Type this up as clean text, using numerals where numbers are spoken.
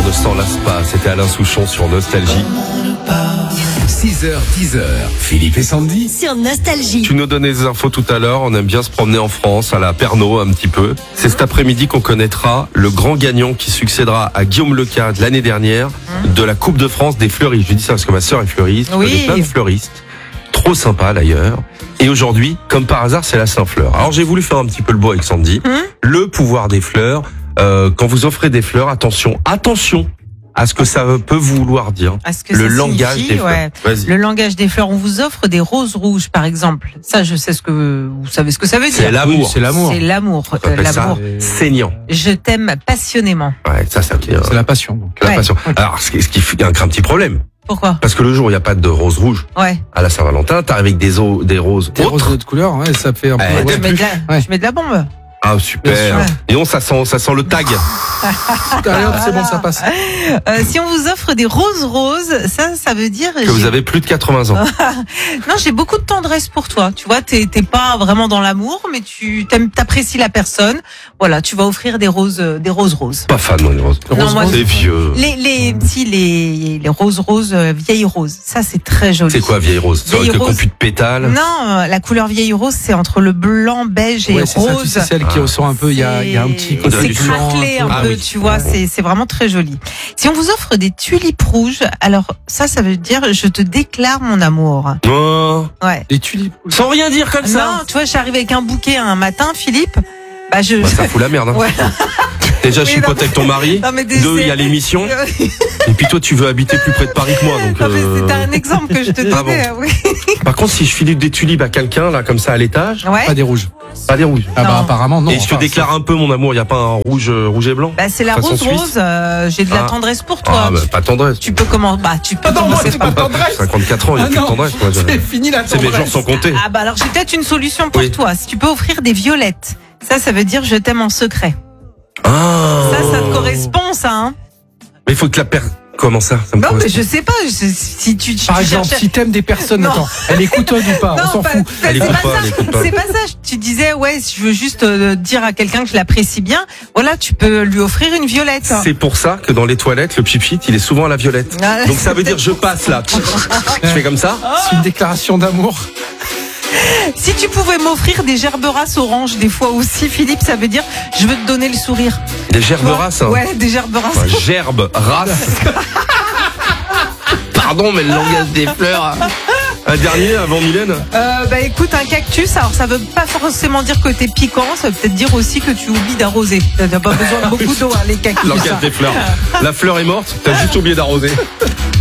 ne s'en lasse pas. C'était Alain Souchon sur Nostalgie. 6h, 10h, Philippe et Sandy. Sur Nostalgie. Tu nous donnais des infos tout à l'heure. On aime bien se promener en France, à la Pernod un petit peu. C'est cet après-midi qu'on connaîtra le grand gagnant qui succédera à Guillaume Lecat de l'année dernière de la Coupe de France des fleuristes. Je dis ça parce que ma sœur est fleuriste. Oui. Je connais plein de fleuristes. Trop sympa d'ailleurs. Et aujourd'hui, comme par hasard, c'est la Saint-Fleur. Alors j'ai voulu faire un petit peu le beau avec Sandy. Le pouvoir des fleurs. Quand vous offrez des fleurs, attention à ce que ça peut vouloir dire. À ce que Le ça langage signifie, des fleurs. ouais. Vas-y. Le langage des fleurs. On vous offre des roses rouges, par exemple. Ça, je sais vous savez ce que ça veut dire. C'est l'amour. C'est l'amour. C'est l'amour. On appelle ça L'amour. saignant. Je t'aime passionnément. Ouais, ça vient. C'est la passion. Donc. La Ouais. passion. Alors, ce qui fait un petit problème. Pourquoi? Parce que le jour où il n'y a pas de rose rouge Ouais. à la Saint-Valentin, t'arrives avec des roses Des autres. roses d'autres couleurs, ouais, ça fait un peu. Ouais, ouais. Je mets de la bombe. Ah, super. Bien sûr. Et on, ça sent le tag. Allez, hop, c'est bon, ça passe. Si on vous offre des roses ça veut dire Que vous avez plus de 80 ans. non, j'ai beaucoup de tendresse pour toi. Tu vois, t'es pas vraiment dans l'amour, mais t'apprécies la personne. Voilà, tu vas offrir des roses roses. Pas fan, moi, les roses. Non, moi, C'est vieux. Les roses vieilles roses. Ça, c'est très joli. C'est quoi, vieille rose? Vieille Avec le rose. compu de pétales? Non, la couleur vieille rose, c'est entre le blanc, beige et Ouais, c'est ça, rose. tu sais, celle qui ressort un peu, il y a un petit C'est- côté c'est blanc. craquelé un Ah peu, oui. tu vois, c'est vraiment très joli. Si on vous offre des tulipes rouges, alors ça veut dire je te déclare mon amour. Oh, Ouais. Les tulipes. sans rien dire comme ça. Non, tu vois, j'arrive avec un bouquet un matin, Philippe. Bah je. Bah, ça fout la merde. Hein. Ouais. Déjà, je Oui, suis non, pote avec ton mari. Non, mais Deux, il y a l'émission. Et puis toi, tu veux habiter plus près de Paris que moi. Donc, Non, mais c'était un exemple que je te Ah bon. donnais. Oui. Par contre, si je file des tulipes à quelqu'un, là, comme ça, à l'étage, Ouais. Pas des rouges. pas des rouges. Ah bah Non. apparemment non. Et je te Enfin, déclare un peu mon amour, il n'y a pas un rouge et blanc? Bah c'est la Façon rose suisse. rose. J'ai de la Ah. tendresse pour toi. Ah, bah, pas tendresse. Tu peux commencer. Bah tu peux Ah non, moi, commencer c'est par. pas tendresse. 54 ans, il n'y a Ah plus de non, tendresse. Moi, c'est fini la c'est mes tendresse. jours sont comptés. Ah bah alors j'ai peut-être une solution pour Oui. toi. Si tu peux offrir des violettes, ça veut dire je t'aime en secret. Ah. Ça te correspond, ça, hein? Mais il faut que la Comment ça? Ça me Non, mais correspond. je sais pas. Si tu Par exemple, cherchais- si t'aimes des personnes, Non. attends, elle écoute ou pas, on Non, s'en pas- fout. c'est Elle écoute pas pas, ça. elle écoute pas. C'est pas ça. Tu disais, ouais, si je veux juste dire à quelqu'un que je l'apprécie bien, voilà, tu peux lui offrir une violette. C'est pour ça que dans les toilettes, le pipit, il est souvent à la violette. Ah, Donc ça veut dire je passe là. Je fais comme ça. C'est une déclaration d'amour. Si tu pouvais m'offrir des gerberas oranges des fois aussi, Philippe, ça veut dire je veux te donner le sourire. Des gerbes races. Hein. Ouais, des gerberas. Enfin, gerbe, race. Pardon, mais le langage des fleurs. Un dernier avant Mylène. Bah écoute, un cactus, alors ça veut pas forcément dire que t'es piquant, ça veut peut-être dire aussi que tu oublies d'arroser. T'as pas besoin de beaucoup d'eau, hein, les cactus. Langage des fleurs. La fleur est morte, t'as juste oublié d'arroser.